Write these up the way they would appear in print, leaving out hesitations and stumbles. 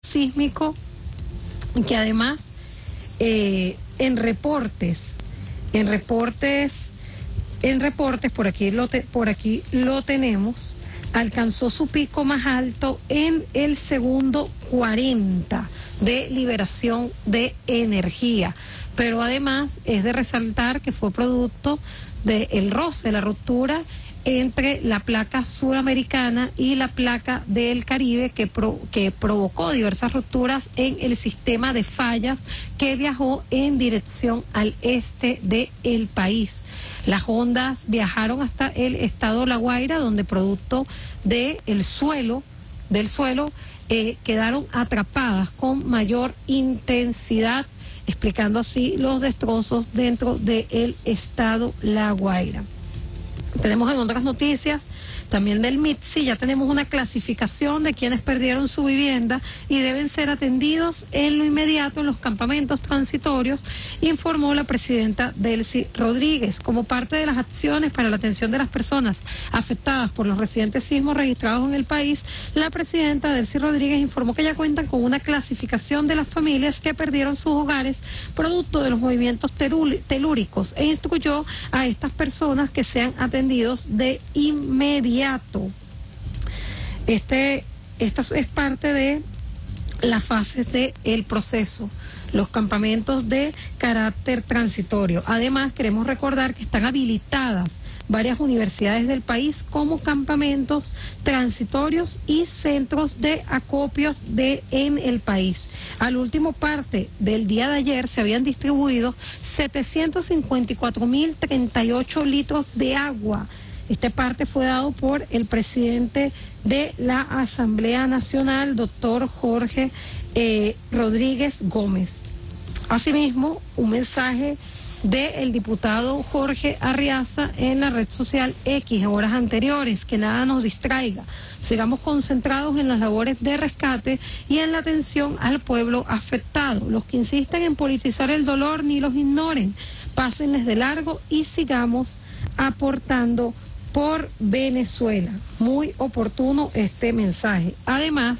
sísmico que además en reportes, por aquí lo tenemos, alcanzó su pico más alto en el segundo 40 de liberación de energía, pero además es de resaltar que fue producto del roce, la ruptura entre la placa suramericana y la placa del Caribe que provocó diversas rupturas en el sistema de fallas que viajó en dirección al este del país. Las ondas viajaron hasta el estado La Guaira, donde producto del suelo quedaron atrapadas con mayor intensidad, explicando así los destrozos dentro del estado La Guaira. Tenemos en otras noticias, también del MITSI, ya tenemos una clasificación de quienes perdieron su vivienda y deben ser atendidos en lo inmediato en los campamentos transitorios, informó la presidenta Delcy Rodríguez. Como parte de las acciones para la atención de las personas afectadas por los recientes sismos registrados en el país, la presidenta Delcy Rodríguez informó que ya cuentan con una clasificación de las familias que perdieron sus hogares producto de los movimientos telúricos e instruyó a estas personas que sean atendidos de inmediato. Esta es parte de las fases del proceso, los campamentos de carácter transitorio. Además, queremos recordar que están habilitadas varias universidades del país como campamentos transitorios y centros de acopios en el país. Al último parte del día de ayer se habían distribuido 754.038 litros de agua. Este parte fue dado por el presidente de la Asamblea Nacional, doctor Jorge Rodríguez Gómez. Asimismo, un mensaje del diputado Jorge Arriaza en la red social X en horas anteriores: que nada nos distraiga, sigamos concentrados en las labores de rescate y en la atención al pueblo afectado. Los que insisten en politizar el dolor ni los ignoren, pásenles de largo y sigamos aportando por Venezuela. Muy oportuno este mensaje. Además,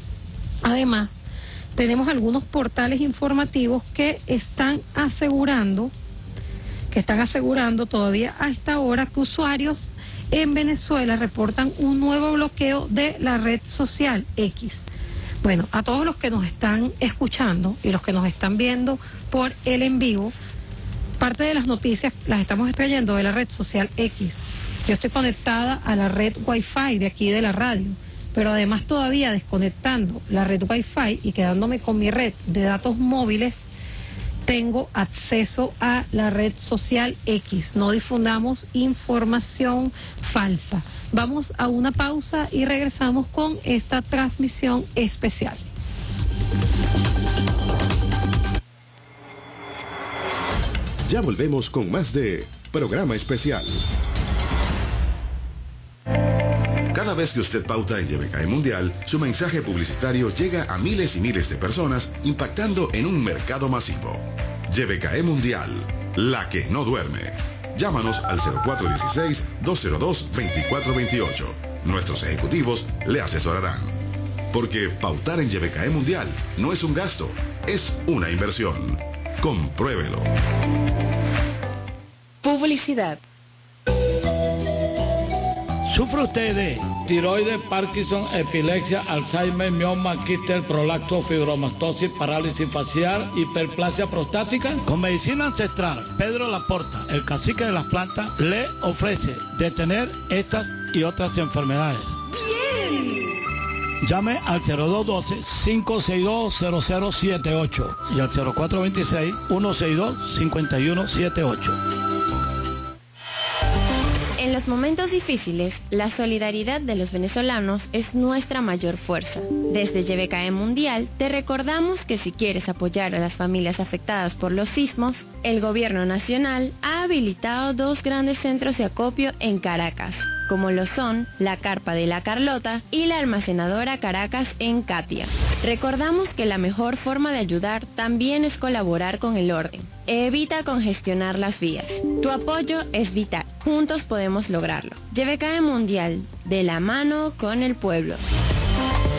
tenemos algunos portales informativos que están asegurando todavía a esta hora que usuarios en Venezuela reportan un nuevo bloqueo de la red social X. Bueno, a todos los que nos están escuchando y los que nos están viendo por el en vivo, parte de las noticias las estamos extrayendo de la red social X. Yo estoy conectada a la red Wi-Fi de aquí de la radio, pero además todavía desconectando la red Wi-Fi y quedándome con mi red de datos móviles, tengo acceso a la red social X. No difundamos información falsa. Vamos a una pausa y regresamos con esta transmisión especial. Ya volvemos con más de Programa Especial. Cada vez que usted pauta en YBKE Mundial, su mensaje publicitario llega a miles y miles de personas, impactando en un mercado masivo. YBKE Mundial, la que no duerme. Llámanos al 0416-202-2428. Nuestros ejecutivos le asesorarán. Porque pautar en YBKE Mundial no es un gasto, es una inversión. Compruébelo. Publicidad. ¿Sufre usted de tiroides, Parkinson, epilepsia, Alzheimer, mioma, quistes, prolapso, fibromastosis, parálisis facial, hiperplasia prostática? Con medicina ancestral, Pedro Laporta, el cacique de las plantas, le ofrece detener estas y otras enfermedades. ¡Bien! Llame al 0212-562-0078 y al 0426-162-5178. En los momentos difíciles, la solidaridad de los venezolanos es nuestra mayor fuerza. Desde YBKE Mundial, te recordamos que si quieres apoyar a las familias afectadas por los sismos, el Gobierno Nacional ha habilitado 2 grandes centros de acopio en Caracas, como lo son la Carpa de la Carlota y la Almacenadora Caracas en Catia. Recordamos que la mejor forma de ayudar también es colaborar con el orden. Evita congestionar las vías. Tu apoyo es vital. Juntos podemos lograrlo. YBKE Mundial, de la mano con el pueblo.